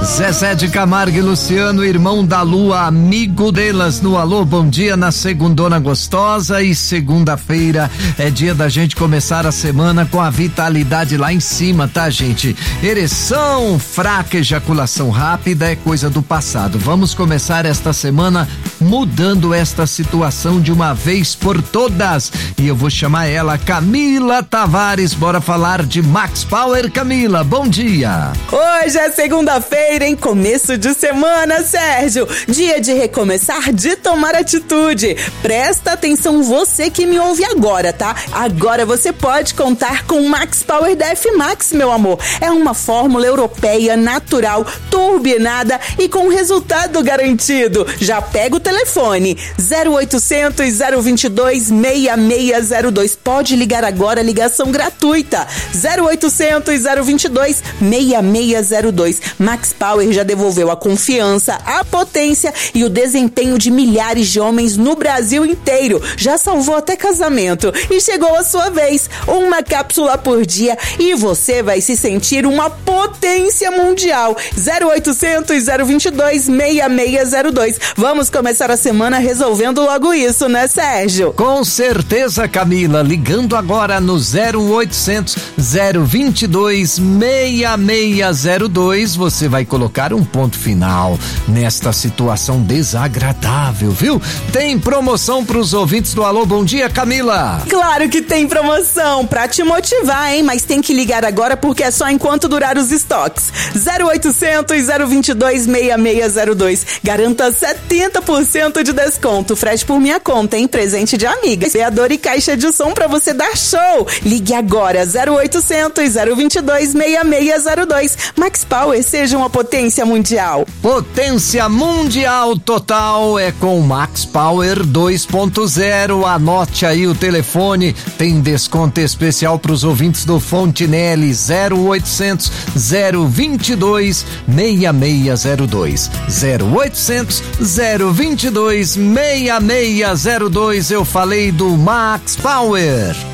Zezé de Camargo e Luciano, irmão da Lua, amigo delas no Alô Bom Dia, na segundona gostosa. E segunda-feira é dia da gente começar a semana com a vitalidade lá em cima, tá, gente? Ereção fraca, ejaculação rápida é coisa do passado. Vamos começar esta semana mudando esta situação de uma vez por todas. E eu vou chamar ela, Camila Tavares. Bora falar de Max Power. Camila, bom dia. Hoje é segunda-feira, em começo de semana, Sérgio. Dia de recomeçar, de tomar atitude. Presta atenção você que me ouve agora, tá? Agora você pode contar com Max Power da F-Max, meu amor. É uma fórmula europeia natural, turbinada e com resultado garantido. Já pega o telefone 0800 022 6602. Pode ligar agora, ligação gratuita 0800 022 6602. Max Power já devolveu a confiança, a potência e o desempenho de milhares de homens no Brasil inteiro. Já salvou até casamento. E chegou a sua vez. Uma cápsula por dia e você vai se sentir uma potência mundial. 0800 022 6602. Vamos começar a semana resolvendo logo isso, né, Sérgio? Com certeza, Camila. Ligando agora no 0800 022 6602, você vai colocar um ponto final nesta situação desagradável, viu? Tem promoção para os ouvintes do Alô Bom Dia, Camila? Claro que tem promoção pra te motivar, hein? Mas tem que ligar agora porque é só enquanto durar os estoques. 0800 022 6602. Garanta 70% de desconto. Frete por minha conta, hein? Presente de amiga. Veador e caixa de som pra você dar show. Ligue agora, 0800 022 6602. Max Power, seja uma potência mundial. Potência mundial total é com Max Power 2.0. Anote aí o telefone. Tem desconto especial para os ouvintes do Fontinelli. 0800 022 6602. 0800 022 6602. Eu falei do Max Power.